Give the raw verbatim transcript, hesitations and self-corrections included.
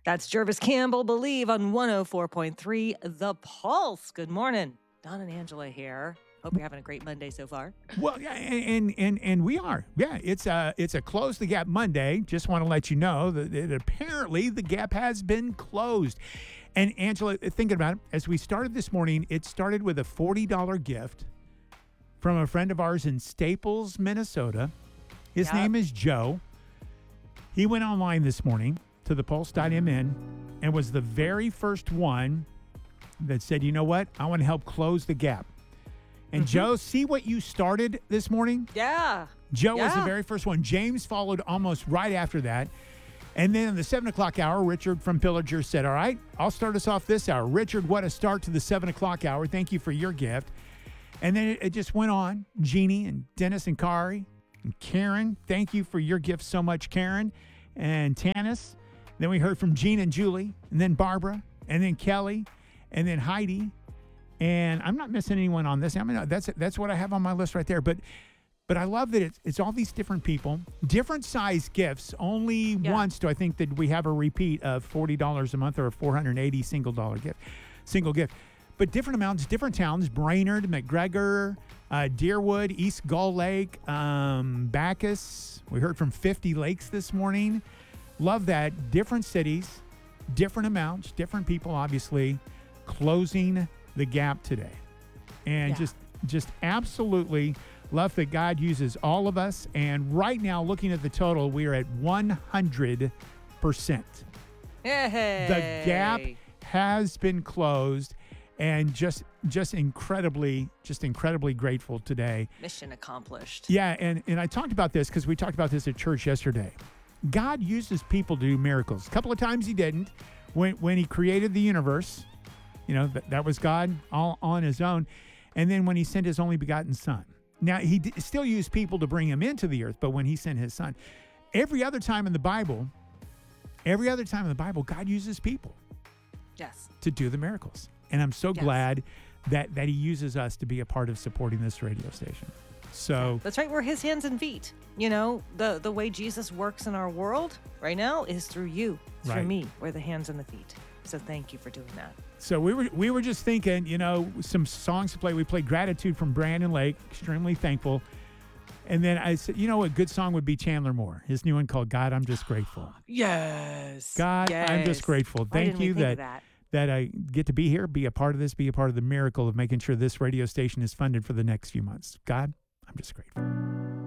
That's Jervis Campbell, Believe on one oh four point three The Pulse. Good morning. Don and Angela here. Hope you're having a great Monday so far. Well, yeah, and and and we are. Yeah, it's a it's a Close the Gap Monday. Just want to let you know that, that apparently the gap has been closed. And Angela, thinking about it, as we started this morning, it started with a forty dollars gift from a friend of ours in Staples, Minnesota. His Yep. name is Joe. He went online this morning to the pulse dot m n and was the very first one that said, you know what, I want to help close the gap. And Mm-hmm. Joe, see what you started this morning? Yeah. Joe was the Yeah. very first one. James followed almost right after that. And then in the seven o'clock hour, Richard from Pillager said, all right, I'll start us off this hour. Richard, what a start to the seven o'clock hour. Thank you for your gift. And then it, it just went on. Jeannie and Dennis and Kari and Karen, thank you for your gift so much, Karen. And Tanis. Then we heard from Jean and Julie, and then Barbara, and then Kelly, and then Heidi. And I'm not missing anyone on this. I mean, that's that's what I have on my list right there. But but I love that it's it's all these different people, different size gifts. Only Yeah. once do I think that we have a repeat of forty dollars a month or a four hundred eighty single dollar gift, single gift. But different amounts, different towns: Brainerd, McGregor, uh, Deerwood, East Gull Lake, um, Bacchus. We heard from fifty Lakes this morning. Love that. Different cities, different amounts, different people, obviously, closing the gap today. And Yeah. just just absolutely love that God uses all of us. And right now, looking at the total, we are at one hundred percent. Hey. The gap has been closed, and just just incredibly, just incredibly grateful today. Mission accomplished. Yeah, and, and I talked about this because we talked about this at church yesterday. God uses people to do miracles. A couple of times he didn't. When when he created the universe, you know, that, that was God all on his own. And then when he sent his only begotten son. Now, he d- still used people to bring him into the earth, but when he sent his son, every other time in the Bible, every other time in the Bible, God uses people Yes. to do the miracles. And I'm so Yes. glad that that he uses us to be a part of supporting this radio station. So That's right. We're his hands and feet. You know, the, the way Jesus works in our world right now is through you, through Right. me. We're the hands and the feet. So thank you for doing that. So we were we were just thinking, you know, some songs to play. We played Gratitude from Brandon Lake, extremely thankful. And then I said, you know, a good song would be Chandler Moore, his new one called God, I'm Just Grateful. Yes. God, I'm just Yes. grateful. Why Thank didn't we you think of that, that. that I get to be here, be a part of this, be a part of the miracle of making sure this radio station is funded for the next few months. God, I'm just grateful.